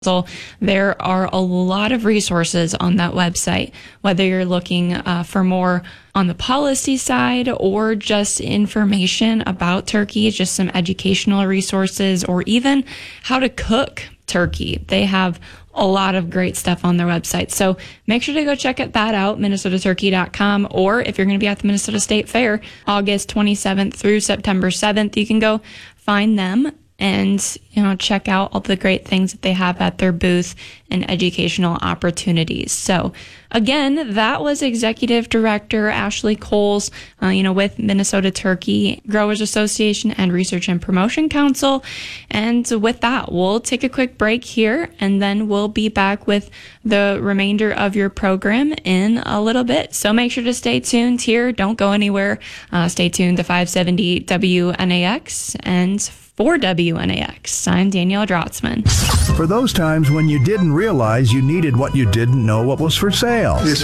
So there are a lot of resources on that website, whether you're looking for more on the policy side or just information about turkey, just some educational resources, or even how to cook turkey. They have a lot of great stuff on their website. So make sure to go check that out, minnesotaturkey.com. Or if you're going to be at the Minnesota State Fair, August 27th through September 7th, you can go find them and, check out all the great things that they have at their booth and educational opportunities. So again, that was Executive Director Ashley Coles, with Minnesota Turkey Growers Association and Research and Promotion Council. And with that, we'll take a quick break here, and then we'll be back with the remainder of your program in a little bit. So make sure to stay tuned here. Don't go anywhere. Stay tuned to 570 WNAX and for WNAX. I'm Danielle Drotzman. For those times when you didn't realize you needed what you didn't know what was for sale.